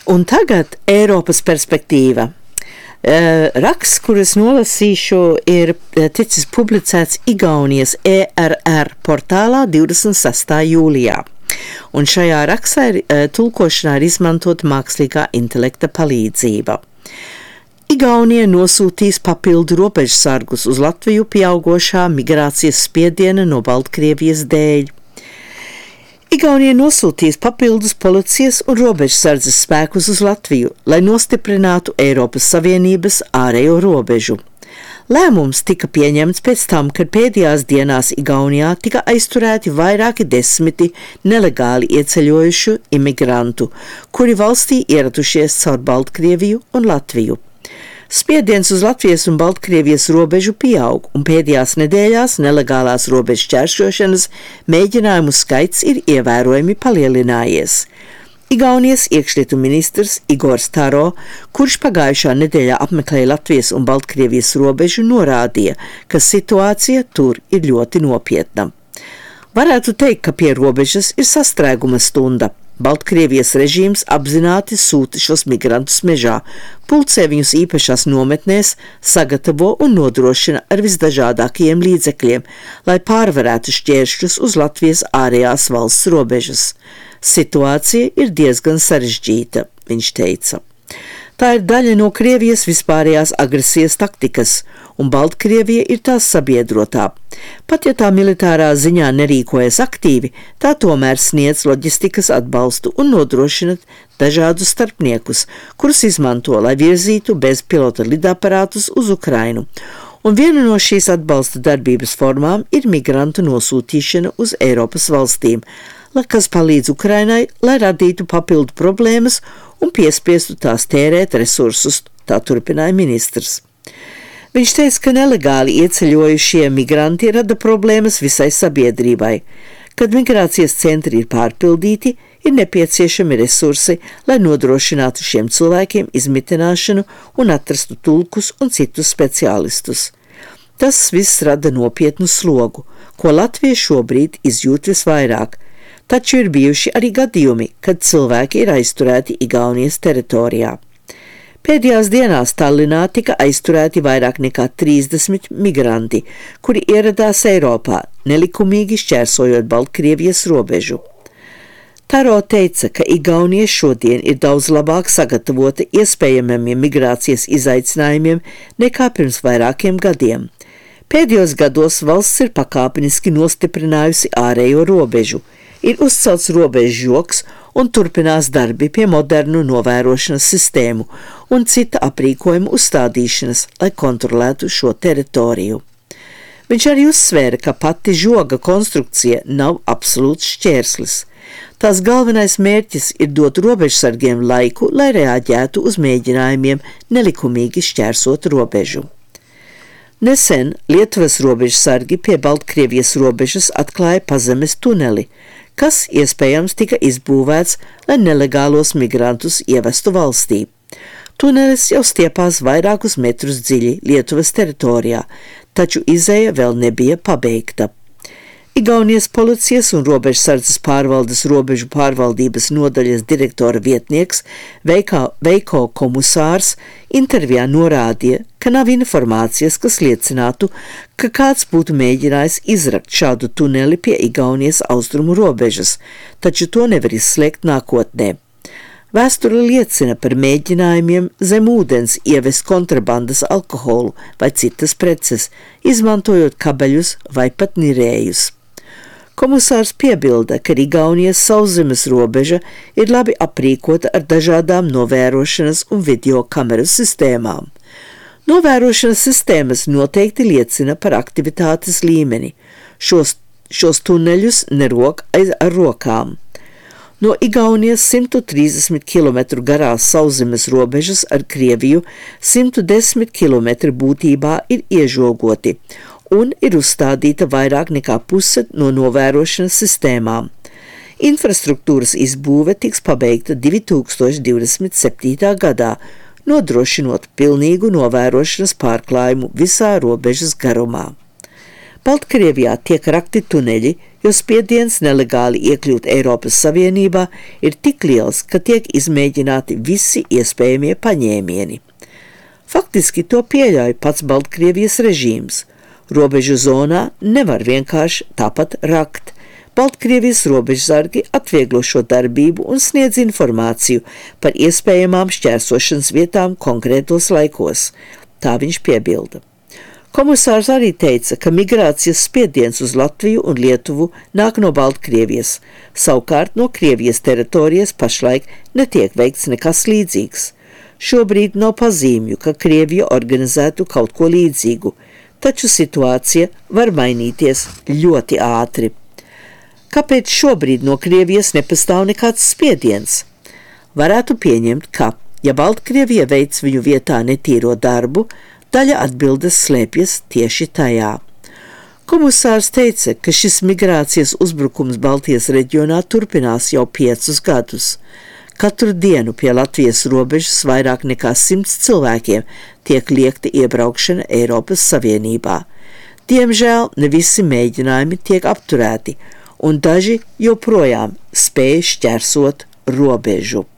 Un tagad Eiropas perspektīva. Raksts, kurus nolasīšu, ir ticis publicēts Igaunijas ERR portālā 26. jūlijā. Un šajā rakstā tulkošanā ir izmantot mākslīgā intelekta palīdzība. Igaunija nosūtīs papildu robežsargus uz Latviju pieaugošā migrācijas spiediena no Baltkrievijas dēļ. Igaunija nosūtīs papildus policijas un robežsardzes spēkus uz Latviju, lai nostiprinātu Eiropas Savienības ārējo robežu. Lēmums tika pieņemts pēc tam, kad pēdējās dienās Igaunijā tika aizturēti vairāki desmiti nelegāli ieceļojušu imigrantu, kuri valstī ieradušies caur Baltkrieviju un Latviju. Spiediens uz Latvijas un Baltkrievijas robežu pieaug, un pēdējās nedēļās nelegālās robežu šķēršošanas mēģinājumu skaits ir ievērojami palielinājies. Igaunijas iekšlietu ministrs Igors Taro, kurš pagājušā nedēļā apmeklēja Latvijas un Baltkrievijas robežu, norādīja, ka situācija tur ir ļoti nopietna. Varētu teikt, ka pie robežas ir sastrēguma stunda. Baltkrievijas režīms apzināti sūta šos migrantus mežā, pulcē viņus īpašās nometnēs, sagatavo un nodrošina ar visdažādākajiem līdzekļiem, lai pārvarētu šķēršļus uz Latvijas ārējās valsts robežas. Situācija ir diezgan sarežģīta, viņš teica. Tā ir daļa no Krievijas vispārējās agresijas taktikas, un Baltkrievija ir tās sabiedrotā. Pat ja tā militārā ziņā nerīkojas aktīvi, tā tomēr sniedz loģistikas atbalstu un nodrošina dažādus starpniekus, kurus izmanto, lai virzītu bezpilota lidaparātus uz Ukrainu. Un viena no šīs atbalsta darbības formām ir migrantu nosūtīšana uz Eiropas valstīm, kas palīdz Ukrainai, lai radītu papildu problēmas un piespiestu tās tērēt resursus, tā turpināja ministrs. Viņš teica, ka nelegāli ieceļojušie migranti rada problēmas visai sabiedrībai. Kad migrācijas centri ir pārpildīti, ir nepieciešami resursi, lai nodrošinātu šiem cilvēkiem izmitināšanu un atrastu tulkus un citus speciālistus. Tas viss rada nopietnu slogu, ko Latvija šobrīd izjūt visvairāk. Taču ir bijuši arī gadījumi, kad cilvēki ir aizturēti Igaunijas teritorijā. Pēdējās dienās Tallinā tika aizturēti vairāk nekā 30 migranti, kuri ieradās Eiropā, nelikumīgi šķērsojot Baltkrievijas robežu. Taro teica, ka Igaunija šodien ir daudz labāk sagatavota iespējamiem migrācijas izaicinājumiem nekā pirms vairākiem gadiem. Pēdējos gados valsts ir pakāpeniski nostiprinājusi ārējo robežu, ir uzcelts robežu žoks un turpinās darbi pie modernu novērošanas sistēmu un cita aprīkojuma uzstādīšanas, lai kontrolētu šo teritoriju. Viņš arī uzsvēra, ka pati žoga konstrukcija nav absolūts šķērslis. Tās galvenais mērķis ir dot robežsargiem laiku, lai reaģētu uz mēģinājumiem nelikumīgi šķērsot robežu. Nesen Lietuvas robežsargi pie Baltkrievijas robežas atklāja pazemes tuneli, kas iespējams tika izbūvēts, lai nelegālos migrantus ievestu valstī. Tunelis jau stiepās vairākus metrus dziļi Lietuvas teritorijā, taču izeja vēl nebija pabeigta. Igaunijas policijas un robežsardzes pārvaldes robežu pārvaldības nodaļas direktora vietnieks Veiko Komusārs intervijā norādīja, ka nav informācijas, kas liecinātu, ka kāds būtu mēģinājis izrakt šādu tuneli pie Igaunijas austrumu robežas, taču to nevar izslēgt nākotnē. Vēsture liecina par mēģinājumiem zem ūdens ievest kontrabandas alkoholu vai citas preces, izmantojot kabeļus vai pat nirējus. Komisārs piebilda, ka Igaunijas sauszemes robeža ir labi aprīkota ar dažādām novērošanas un video kameru sistēmām. Novērošanas sistēmas noteikti liecina par aktivitātes līmeni. Šos tuneļus nerok ar rokām. No Igaunijas 130 km garās sauszemes robežas ar Krieviju 110 km būtībā ir iežogoti, un ir uzstādīta vairāk nekā puse no novērošanas sistēmām. Infrastruktūras izbūve tiks pabeigta 2027. gadā, nodrošinot pilnīgu novērošanas pārklājumu visā robežas garumā. Baltkrievijā tiek rakti tuneļi, jo spiediens nelegāli iekļūt Eiropas Savienībā ir tik liels, ka tiek izmēģināti visi iespējamie paņēmieni. Faktiski to pieļauj pats Baltkrievijas režīms. Robežu zonā nevar vienkārši tāpat rakt. Baltkrievijas robežsargi atvieglo šo darbību un sniedz informāciju par iespējamām šķērsošanas vietām konkrētos laikos. Tā viņš piebilda. Komisārs arī teica, ka migrācijas spiediens uz Latviju un Lietuvu nāk no Baltkrievijas. Savukārt no Krievijas teritorijas pašlaik netiek veikts nekas līdzīgs. Šobrīd nav pazīmju, ka Krievija organizētu kaut ko līdzīgu, taču situācija var mainīties ļoti ātri. Kāpēc šobrīd no Krievijas nepastāv nekāds spiediens? Varētu pieņemt, ka, ja Baltkrievija veic viņu vietā netīro darbu, daļa atbildes slēpjas tieši tajā. Komisārs teica, ka šis migrācijas uzbrukums Baltijas reģionā turpinās jau 5 gadus. Katru dienu pie Latvijas robežas vairāk nekā 100 cilvēkiem tiek liekta iebraukšana Eiropas Savienībā. Diemžēl ne visi mēģinājumi tiek apturēti, un daži joprojām spēj šķērsot robežu.